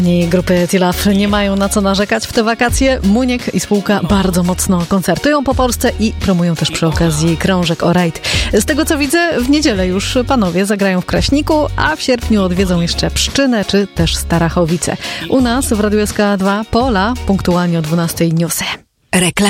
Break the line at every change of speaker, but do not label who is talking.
Grupy Tilaf nie mają na co narzekać w te wakacje. Muniek i spółka bardzo mocno koncertują po Polsce i promują też przy okazji krążek o rajd. Z tego co widzę, w niedzielę już panowie zagrają w Kraśniku, a w sierpniu odwiedzą jeszcze Pszczynę czy też Starachowice. U nas w Radiu SK2 Pola punktualnie o 12:00 newsy.
Reklama.